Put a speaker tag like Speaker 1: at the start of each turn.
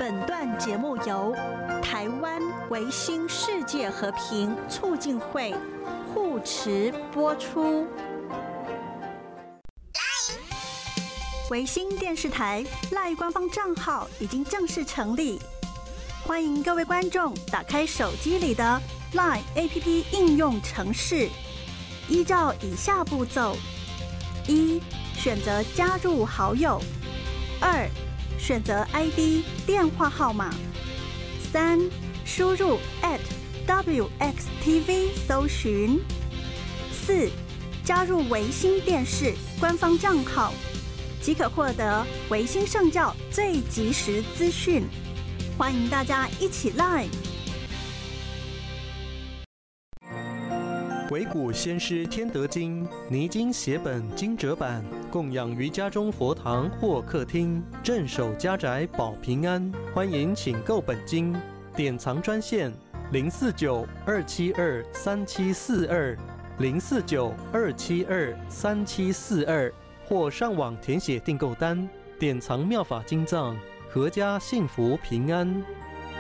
Speaker 1: 本段节目由台湾维新世界和平促进会护持播出。维新电视台 LINE 官方账号已经正式成立，欢迎各位观众打开手机里的 LINE APP 应用程式，依照以下步骤：一、选择加入好友；二、选择 ID 电话号码；三、输入 @WXTV 搜寻；四、加入维新电视官方账号，即可获得维新圣教最及时资讯。欢迎大家一起来！
Speaker 2: 维古先师天德经泥经写本经折版，供养于家中佛堂或客厅，镇守家宅保平安。欢迎请购本经，典藏专线049-272-3742，049-272-3742，或上网填写订购单，典藏妙法经藏，阖家幸福平安。